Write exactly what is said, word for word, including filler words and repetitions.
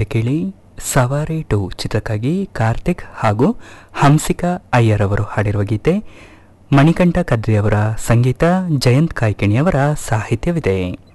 ಮುಂದೆ ಕೇಳಿ ಸವಾರಿ ಟು ಚಿತ್ರಕ್ಕಾಗಿ ಕಾರ್ತಿಕ್ ಹಾಗೂ ಹಂಸಿಕಾ ಅಯ್ಯರ್ ಅವರು ಹಾಡಿರುವ ಗೀತೆ. ಮಣಿಕಂಠ ಕದ್ರಿಯವರ ಸಂಗೀತ, ಜಯಂತ್ ಕಾಯ್ಕಿಣಿಯವರ ಸಾಹಿತ್ಯವಿದೆ.